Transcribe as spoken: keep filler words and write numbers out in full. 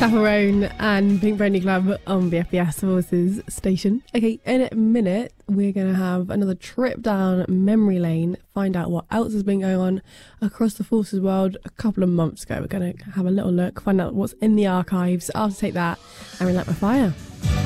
Chaperone and Pink Pony Club on the F B S Forces station. Okay, in a minute, we're going to have another trip down memory lane, find out what else has been going on across the Forces world a couple of months ago. We're going to have a little look, find out what's in the archives. I'll take that and relight my fire.